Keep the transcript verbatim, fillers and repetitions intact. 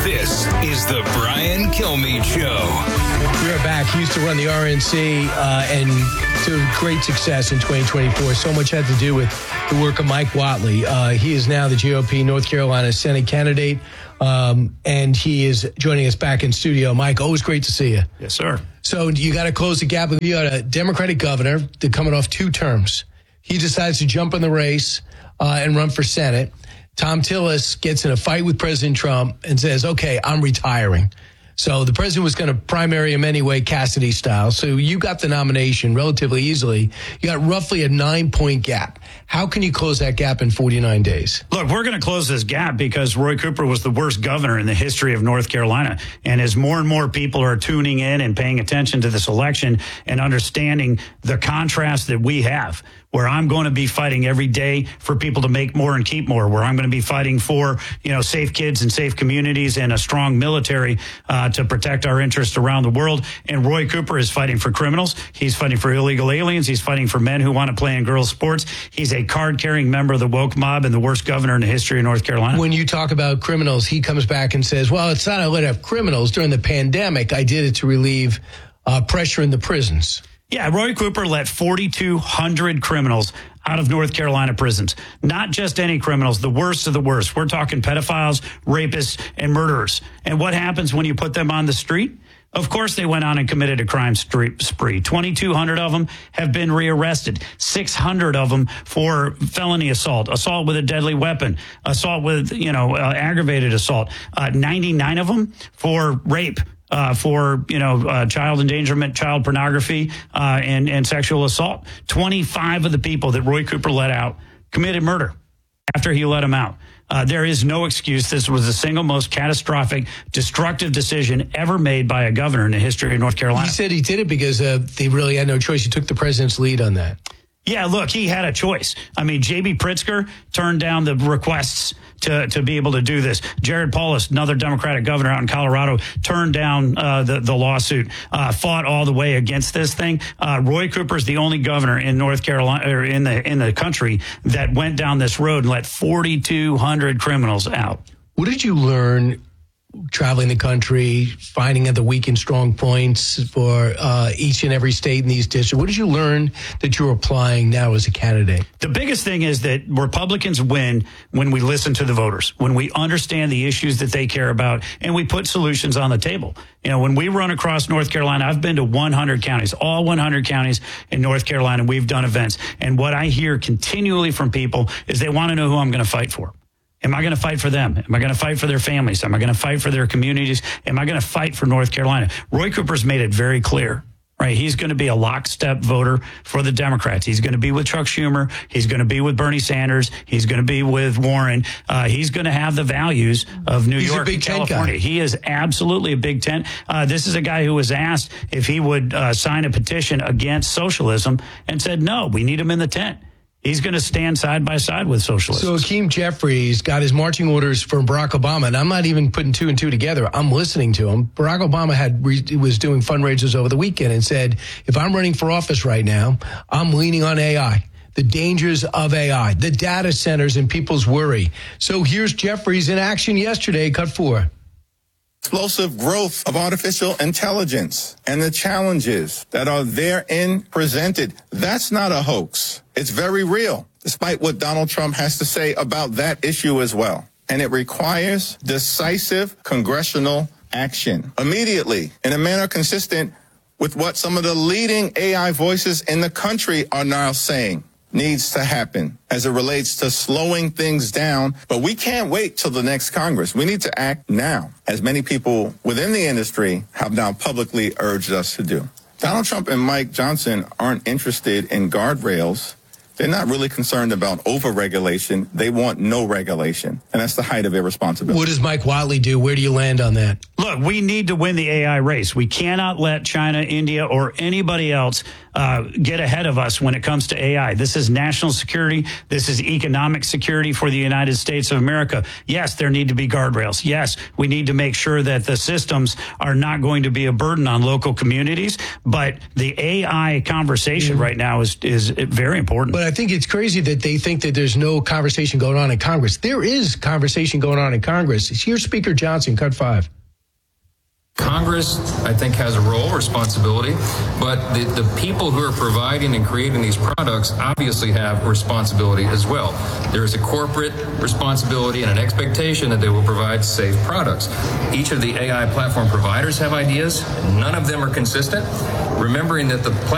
This is the Brian Kilmeade Show. You're back. He used to run the R N C uh, and to great success in twenty twenty-four. So much had to do with the work of Mike Whatley. Uh, he is now the G O P North Carolina Senate candidate, um, and he is joining us back in studio. Mike, always great to see you. Yes, sir. So you got to close the gap. You got a Democratic governor that's coming off two terms. He decides to jump in the race uh, and run for Senate. Tom Tillis gets in a fight with President Trump and says, okay, I'm retiring. So the president was going to primary him anyway, Cassidy style. So you got the nomination relatively easily. You got roughly a nine-point gap. How can you close that gap in forty-nine days? Look, we're going to close this gap because Roy Cooper was the worst governor in the history of North Carolina. And as more and more people are tuning in and paying attention to this election and understanding the contrast that we have, where I'm going to be fighting every day for people to make more and keep more, where I'm going to be fighting for, you know, safe kids and safe communities and a strong military uh, to protect our interests around the world. And Roy Cooper is fighting for criminals. He's fighting for illegal aliens. He's fighting for men who want to play in girls' sports. He's a card-carrying member of the woke mob and the worst governor in the history of North Carolina. When you talk about criminals, he comes back and says, well, it's not I let up criminals. During the pandemic, I did it to relieve uh, pressure in the prisons. Yeah, Roy Cooper let forty-two hundred criminals out of North Carolina prisons. Not just any criminals, the worst of the worst. We're talking pedophiles, rapists, and murderers. And what happens when you put them on the street? Of course, they went on and committed a crime spree. twenty-two hundred of them have been rearrested. six hundred of them for felony assault, assault with a deadly weapon, assault with, you know, uh, aggravated assault. Uh, ninety-nine of them for rape. Uh, for, you know, uh, child endangerment, child pornography, uh, and, and sexual assault. twenty-five of the people that Roy Cooper let out committed murder after he let them out. Uh, there is no excuse. This was the single most catastrophic, destructive decision ever made by a governor in the history of North Carolina. He said he did it because uh, they really had no choice. He took the president's lead on that. Yeah, look, he had a choice. I mean, J B. Pritzker turned down the requests to, to be able to do this. Jared Polis, another Democratic governor out in Colorado, turned down uh, the, the lawsuit, uh, fought all the way against this thing. Uh, Roy Cooper is the only governor in North Carolina, or in the, in the country, that went down this road and let forty-two hundred criminals out. What did you learn traveling the country, finding the weak and strong points for uh, each and every state in these districts? What did you learn that you're applying now as a candidate? The biggest thing is that Republicans win when we listen to the voters, when we understand the issues that they care about, and we put solutions on the table. You know, when we run across North Carolina, I've been to one hundred counties, all one hundred counties in North Carolina. We've done events. And what I hear continually from people is they want to know who I'm going to fight for. Am I going to fight for them? Am I going to fight for their families? Am I going to fight for their communities? Am I going to fight for North Carolina? Roy Cooper's made it very clear, right? He's going to be a lockstep voter for the Democrats. He's going to be with Chuck Schumer. He's going to be with Bernie Sanders. He's going to be with Warren. Uh, he's going to have the values of New he's York and California. He is absolutely a big tent. Uh, this is a guy who was asked if he would uh, sign a petition against socialism and said, no, we need him in the tent. He's going to stand side by side with socialists. So Hakeem Jeffries got his marching orders from Barack Obama, and I'm not even putting two and two together. I'm listening to him. Barack Obama had was doing fundraisers over the weekend and said, if I'm running for office right now, I'm leaning on A I. The dangers of A I, the data centers and people's worry. So here's Jeffries in action yesterday, cut four. Explosive growth of artificial intelligence and the challenges that are therein presented. That's not a hoax. It's very real, despite what Donald Trump has to say about that issue as well. And it requires decisive congressional action immediately in a manner consistent with what some of the leading A I voices in the country are now saying needs to happen as it relates to slowing things down. But we can't wait till the next Congress. We need to act now, as many people within the industry have now publicly urged us to do. Donald Trump and Mike Johnson aren't interested in guardrails. They're not really concerned about over-regulation. They want no regulation. And that's the height of irresponsibility. What does Mike Whatley do? Where do you land on that? Look, look, we need to win the A I race. We cannot let China, India, or anybody else uh, get ahead of us when it comes to A I. This is national security. This is economic security for the United States of America. Yes, there need to be guardrails. Yes, we need to make sure that the systems are not going to be a burden on local communities. But the A I conversation mm-hmm. right now is, is very important. But I think it's crazy that they think that there's no conversation going on in Congress. There is conversation going on in Congress. Here's Speaker Johnson, cut five. Congress, I think, has a role, responsibility, but the, the people who are providing and creating these products obviously have responsibility as well. There is a corporate responsibility and an expectation that they will provide safe products. Each of the A I platform providers have ideas. None of them are consistent. Remembering that the